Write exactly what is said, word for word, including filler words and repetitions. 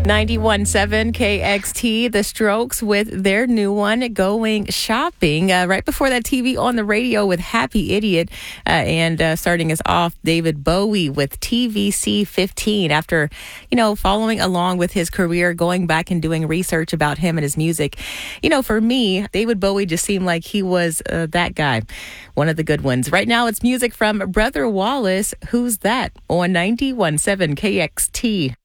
ninety-one point seven K X T, The Strokes with their new one, Going Shopping. Uh, right before that, T V on the radio with Happy Idiot. Uh, and uh, starting us off, David Bowie with T V C fifteen. After, you know, following along with his career, going back and doing research about him and his music. You know, for me, David Bowie just seemed like he was uh, that guy. One of the good ones. Right now, it's music from Brother Wallace. Who's That? On ninety-one point seven K X T.